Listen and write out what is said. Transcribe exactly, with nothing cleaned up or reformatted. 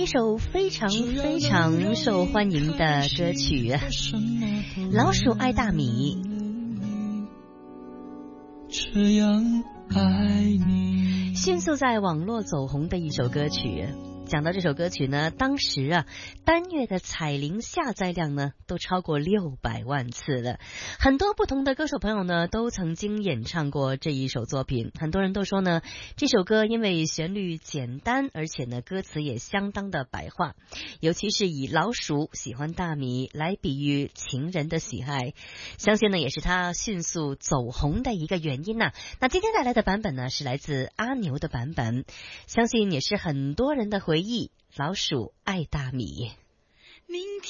首非常非常受欢迎的歌曲《老鼠爱大米》， 这样爱你， 迅速在网络走红的一首歌曲。讲到这首歌曲呢，当时啊，单月的彩铃下载量呢都超过六百万次了。很多不同的歌手朋友呢都曾经演唱过这一首作品。很多人都说呢，这首歌因为旋律简单，而且呢歌词也相当的白话，尤其是以老鼠喜欢大米来比喻情人的喜爱，相信呢也是他迅速走红的一个原因呐、啊。那今天带来的版本呢是来自阿牛的版本，相信也是很多人的回忆。老鼠爱大米。